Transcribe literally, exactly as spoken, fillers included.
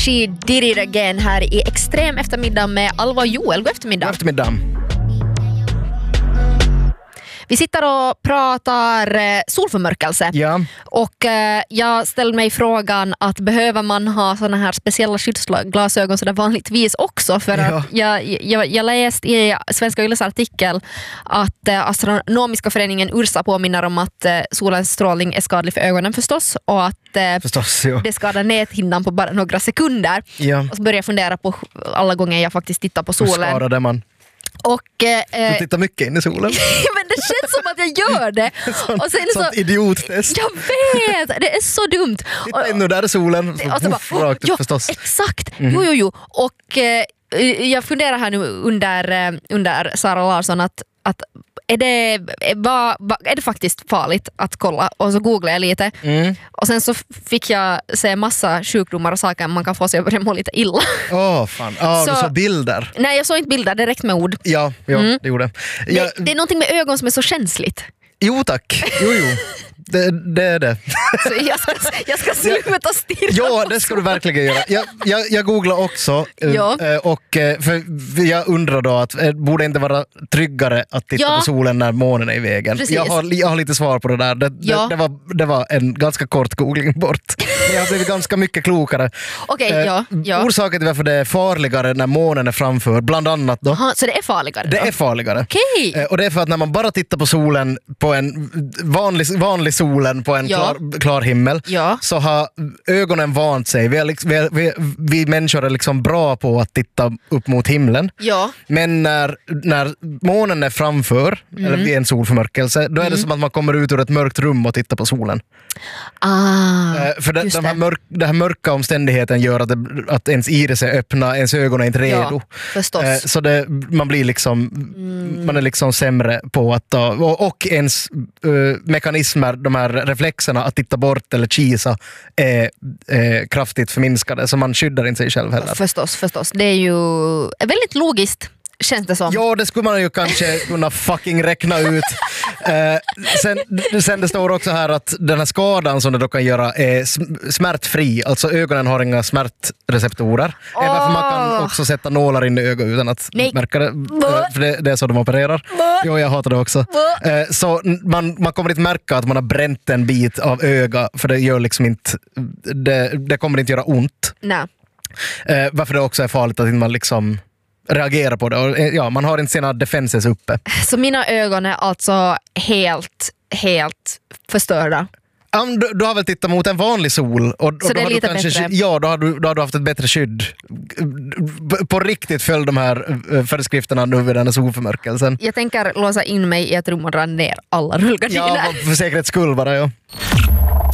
She did it again här i Extrem eftermiddag med Alva och Joel. God eftermiddag. God eftermiddag. Vi sitter och pratar eh, solförmörkelse. Ja. Och eh, jag ställde mig frågan att behöver man ha såna här speciella skyddsglasögon så det vanligtvis också, för Ja. att jag, jag, jag läste i Svenska Ylles artikel att eh, Astronomiska föreningen Ursa påminner om att eh, solens strålning är skadlig för ögonen förstås, och att eh, Förstås, ja. det skadar näthinnan på bara några sekunder. Ja. Och så började jag fundera på alla gånger jag faktiskt tittar på Hur solen. skadade man? Och, eh, Du tittar mycket in i solen. men det känns som att jag gör det. Sånt, Och sen sånt så, idiottest. jag vet, det är så dumt. Titta in nu, där är solen. Och så bara, Uff, rakt upp ja, förstås. exakt. Jo, jo, jo. Och eh, jag funderar här nu under, eh, under Sara Larsson att, att är det, är, va, va, är det faktiskt farligt att kolla? Och så googlade jag lite. Mm. Och sen så fick jag se massa sjukdomar och saker man kan få sig att börja må lite illa. Åh, oh, fan. Ah, Så- du såg bilder. Nej, jag såg inte bilder, direkt med ord. Ja, ja Mm. det gjorde jag. Det, det är någonting med ögon som är så känsligt. Jo, tack. Jo, jo. Det, det är det. Så jag ska, jag ska sluta stirra. Ja, det ska du verkligen göra. Jag, jag, jag googlar också eh, Ja. eh, och eh, för jag undrar då att eh, borde det inte vara tryggare att titta Ja. på solen när månen är i vägen. Precis. Jag har, jag har lite svar på det där. Det, Ja. det, det, var, det var en ganska kort googling bort. Men jag har blivit ganska mycket klokare. Okej, Eh, ja, ja. Orsaken till varför det är farligare när månen är framför, bland annat då. Aha, så det är farligare Det då? är farligare. Okej. Eh, Och det är för att när man bara tittar på solen på en vanlig, vanlig solen på en Ja. klar, klar himmel, Ja. så har ögonen vant sig. Vi, är liksom, vi, är- vi, vi människor är liksom bra på att titta upp mot himlen. Ja. Men när, när månen är framför, Mm. eller vid en solförmörkelse, då är det som att man kommer ut ur ett mörkt rum och tittar på solen. Ah, Eh, för det, just de här det. mörk, den här mörka omständigheten gör att, det, att ens iris är öppna, ens ögon är inte redo. Ja, förstås. Eh, Så det, man blir liksom man är liksom sämre på att ta, och, och ens eh, mekanismer, de här reflexerna att titta bort eller kisa är eh, kraftigt förminskade, så man skyddar inte sig själv heller. Förstås, förstås. Det är ju väldigt logiskt, känns det som. Ja, det skulle man ju kanske kunna fucking räkna ut. Eh, sen, sen det står också här att den här skadan som det då kan göra är sm- smärtfri. Alltså ögonen har inga smärtreceptorer. Oh. Är varför man kan också sätta nålar in i ögat utan att Nej. märka det. Eh, För det, det är så de opererar. Jo, jag hatar det också. Eh, så man, man kommer inte märka att man har bränt en bit av öga, för det gör liksom inte, det, det kommer inte göra ont. Nej. Eh, varför det också är farligt att inte man liksom reagera på det. Och, eh, ja, man har inte sina defenses uppe. Så mina ögon är alltså helt, helt förstörda. Ja, men du, du har väl tittat mot en vanlig sol och, och Så då det är har du lite kanske, bättre. ja, då har, du, då har du haft ett bättre skydd. På riktigt följ de här eh, föreskrifterna nu vid den här solförmörkelsen. Jag tänker låsa in mig i ett rum och dra ner alla rullgardiner. Ja, för säkerhets skull bara, ja.